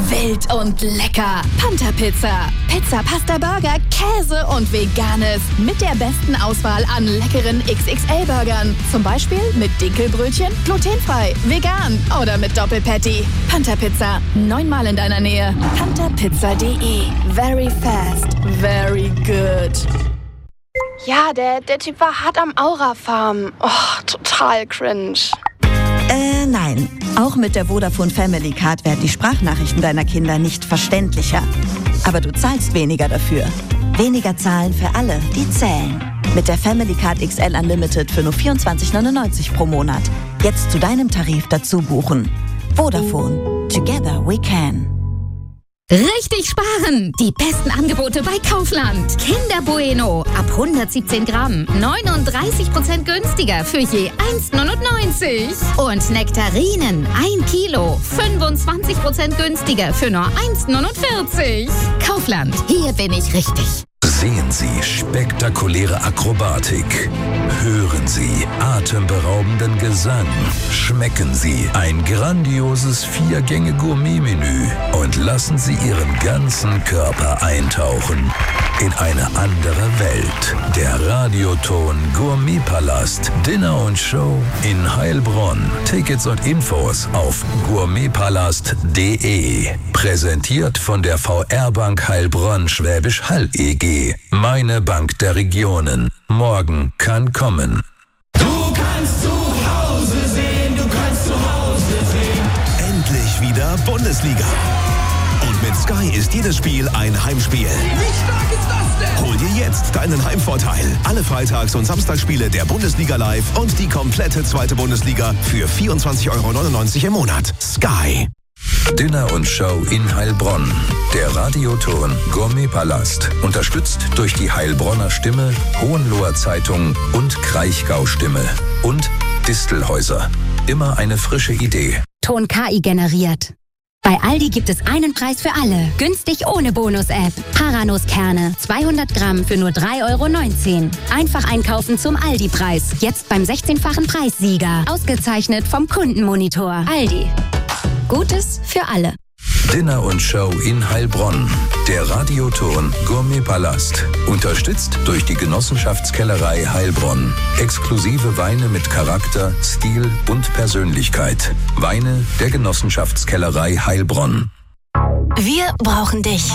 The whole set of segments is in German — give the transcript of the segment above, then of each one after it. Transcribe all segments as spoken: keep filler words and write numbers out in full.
Wild und lecker. Panther Pizza. Pizza, Pasta, Burger, Käse und Veganes. Mit der besten Auswahl an leckeren X X L-Burgern. Zum Beispiel mit Dinkelbrötchen, glutenfrei, vegan oder mit Doppelpatty. Panther Pizza. Neunmal in deiner Nähe. panther pizza punkt de. Very fast. Very good. Ja, der, der Typ war hart am Aura-Farm. Oh, total cringe. Äh, nein. Auch mit der Vodafone Family Card werden die Sprachnachrichten deiner Kinder nicht verständlicher. Aber du zahlst weniger dafür. Weniger zahlen für alle, die zählen. Mit der Family Card X L Unlimited für nur vierundzwanzig neunundneunzig pro Monat. Jetzt zu deinem Tarif dazu buchen. Vodafone. Together we can. Richtig sparen! Die besten Angebote bei Kaufland. Kinder Bueno ab hundertsiebzehn Gramm. neununddreißig Prozent günstiger für je eins neunundneunzig. Und Nektarinen ein Kilo. fünfundzwanzig Prozent günstiger für nur eins neunundvierzig. Kaufland, hier bin ich richtig. Sehen Sie spektakuläre Akrobatik. Hören Sie atemberaubenden Gesang. Schmecken Sie ein grandioses Vier-Gänge-Gourmet-Menü und lassen Sie Ihren ganzen Körper eintauchen in eine andere Welt. Der Radioton Gourmetpalast Dinner und Show in Heilbronn. Tickets und Infos auf gourmetpalast punkt de. Präsentiert von der V R Bank Heilbronn Schwäbisch Hall E G. Meine Bank der Regionen. Morgen kann kommen. Du kannst zu Hause sehen, du kannst zu Hause sehen. Endlich wieder Bundesliga. Und mit Sky ist jedes Spiel ein Heimspiel. Wie stark ist das denn? Hol dir jetzt deinen Heimvorteil. Alle Freitags- und Samstagsspiele der Bundesliga live und die komplette zweite Bundesliga für vierundzwanzig Euro neunundneunzig im Monat. Sky. Dinner und Show in Heilbronn. Der Radioton Gourmetpalast. Unterstützt durch die Heilbronner Stimme, Hohenloher Zeitung und Kraichgau Stimme. Und Distelhäuser. Immer eine frische Idee. Ton K I generiert. Bei Aldi gibt es einen Preis für alle. Günstig ohne Bonus-App. Haranuskerne. zweihundert Gramm für nur drei Euro neunzehn. Einfach einkaufen zum Aldi-Preis. Jetzt beim sechzehnfachen Preissieger. Ausgezeichnet vom Kundenmonitor. Aldi. Gutes für alle. Dinner und Show in Heilbronn. Der Radioton Gourmetpalast. Unterstützt durch die Genossenschaftskellerei Heilbronn. Exklusive Weine mit Charakter, Stil und Persönlichkeit. Weine der Genossenschaftskellerei Heilbronn. Wir brauchen dich.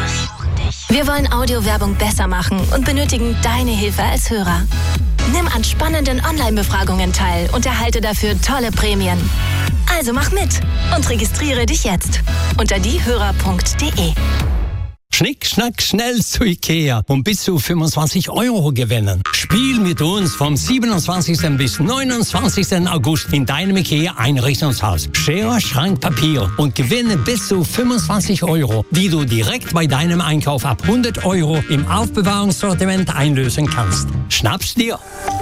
Wir wollen Audiowerbung besser machen und benötigen deine Hilfe als Hörer. Nimm an spannenden Online-Befragungen teil und erhalte dafür tolle Prämien. Also mach mit und registriere dich jetzt unter diehörer punkt de. Schnick, schnack, schnell zu Ikea und bis zu fünfundzwanzig Euro gewinnen. Spiel mit uns vom siebenundzwanzigsten bis neunundzwanzigsten August in deinem Ikea-Einrichtungshaus. Schere, Schrank, Papier und gewinne bis zu fünfundzwanzig Euro, die du direkt bei deinem Einkauf ab hundert Euro im Aufbewahrungssortiment einlösen kannst. Schnapp's dir!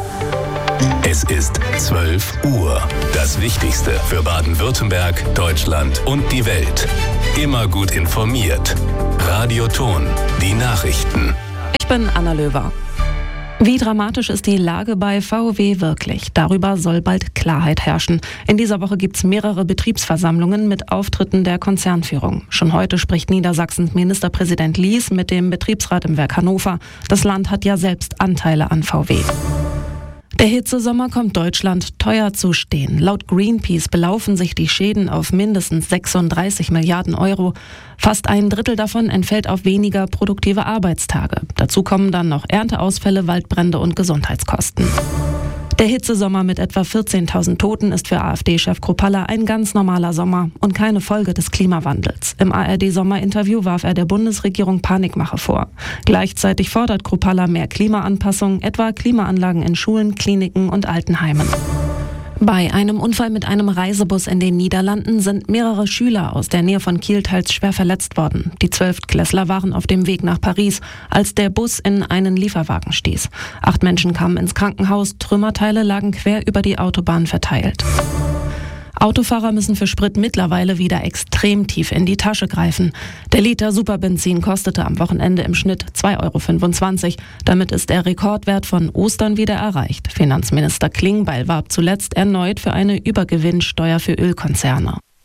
Es ist zwölf Uhr. Das Wichtigste für Baden-Württemberg, Deutschland und die Welt. Immer gut informiert. Radioton, die Nachrichten. Ich bin Anna Löwer. Wie dramatisch ist die Lage bei V W wirklich? Darüber soll bald Klarheit herrschen. In dieser Woche gibt es mehrere Betriebsversammlungen mit Auftritten der Konzernführung. Schon heute spricht Niedersachsens Ministerpräsident Lies mit dem Betriebsrat im Werk Hannover. Das Land hat ja selbst Anteile an V W. Der Hitzesommer kommt Deutschland teuer zu stehen. Laut Greenpeace belaufen sich die Schäden auf mindestens sechsunddreißig Milliarden Euro. Fast ein Drittel davon entfällt auf weniger produktive Arbeitstage. Dazu kommen dann noch Ernteausfälle, Waldbrände und Gesundheitskosten. Der Hitzesommer mit etwa vierzehntausend Toten ist für AfD-Chef Kruppalla ein ganz normaler Sommer und keine Folge des Klimawandels. Im A R D-Sommerinterview warf er der Bundesregierung Panikmache vor. Gleichzeitig fordert Kruppalla mehr Klimaanpassung, etwa Klimaanlagen in Schulen, Kliniken und Altenheimen. Bei einem Unfall mit einem Reisebus in den Niederlanden sind mehrere Schüler aus der Nähe von Kiel teils schwer verletzt worden. Die Zwölftklässler waren auf dem Weg nach Paris, als der Bus in einen Lieferwagen stieß. Acht Menschen kamen ins Krankenhaus, Trümmerteile lagen quer über die Autobahn verteilt. Autofahrer müssen für Sprit mittlerweile wieder extrem tief in die Tasche greifen. Der Liter Superbenzin kostete am Wochenende im Schnitt zwei Euro fünfundzwanzig. Damit ist der Rekordwert von Ostern wieder erreicht. Finanzminister Klingbeil warb zuletzt erneut für eine Übergewinnsteuer für Ölkonzerne.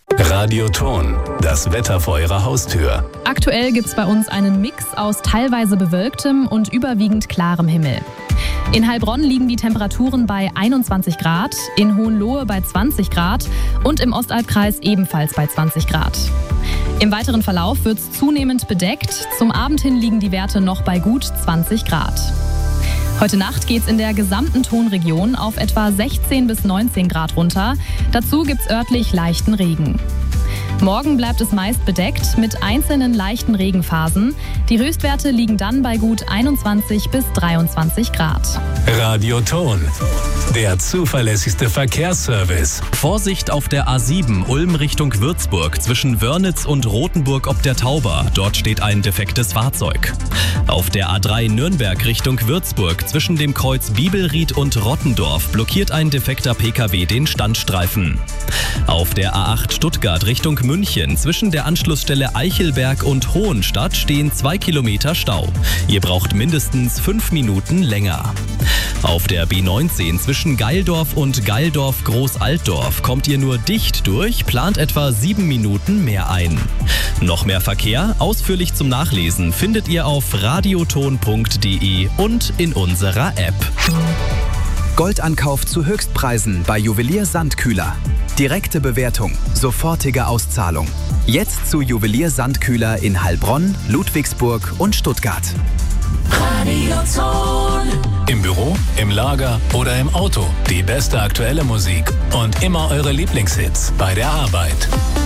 Radioton, das Wetter vor Ihrer Haustür. Aktuell gibt es bei uns einen Mix aus teilweise bewölktem und überwiegend klarem Himmel. In Heilbronn liegen die Temperaturen bei einundzwanzig Grad, in Hohenlohe bei zwanzig Grad und im Ostalbkreis ebenfalls bei zwanzig Grad. Im weiteren Verlauf wird es zunehmend bedeckt. Zum Abend hin liegen die Werte noch bei gut zwanzig Grad. Heute Nacht geht es in der gesamten Tonregion auf etwa sechzehn bis neunzehn Grad runter. Dazu gibt es örtlich leichten Regen. Morgen bleibt es meist bedeckt mit einzelnen leichten Regenphasen. Die Höchstwerte liegen dann bei gut einundzwanzig bis dreiundzwanzig Grad. Radioton, der zuverlässigste Verkehrsservice. Vorsicht auf der A sieben Ulm Richtung Würzburg zwischen Wörnitz und Rothenburg ob der Tauber. Dort steht ein defektes Fahrzeug. Auf der A drei Nürnberg Richtung Würzburg zwischen dem Kreuz Bibelried und Rottendorf blockiert ein defekter P K W den Standstreifen. Auf der A acht Stuttgart Richtung München zwischen der Anschlussstelle Eichelberg und Hohenstadt stehen zwei Kilometer Stau. Ihr braucht mindestens fünf Minuten länger. Auf der B neunzehn zwischen Geildorf und Geildorf-Großaltdorf kommt ihr nur dicht durch, plant etwa sieben Minuten mehr ein. Noch mehr Verkehr, ausführlich zum Nachlesen, findet ihr auf radioton punkt de und in unserer App. Goldankauf zu Höchstpreisen bei Juwelier Sandkühler. Direkte Bewertung, sofortige Auszahlung. Jetzt zu Juwelier Sandkühler in Heilbronn, Ludwigsburg und Stuttgart. Radioton. Im Büro, im Lager oder im Auto. Die beste aktuelle Musik und immer eure Lieblingshits bei der Arbeit.